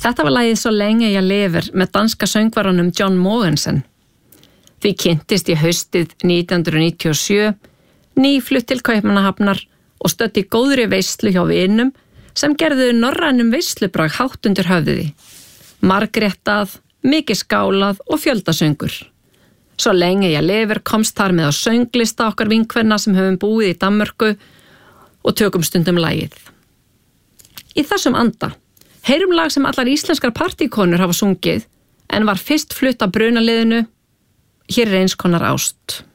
Þetta var lagið Svo lenge ég lifir með danska söngvaranum John Mogensen. Því kynntist í haustið 1997, nýflutt til Kaupmannahafnar og stödd í góðri veislu hjá vinum sem gerðu norrænum veislubrag hátt undir höfðiði. Margréttað, mikið skálað og fjöldasöngur. Svo lenge ég lifir komst þar með á sönglista okkar vinkvenna sem höfum búið í Danmörku og tökum stundum lagið. Í þessum anda heyrum lag sem allar íslenskar partíkonur hafa sungið en var fyrst flutt af brunaliðinu. Hér eins konar ást.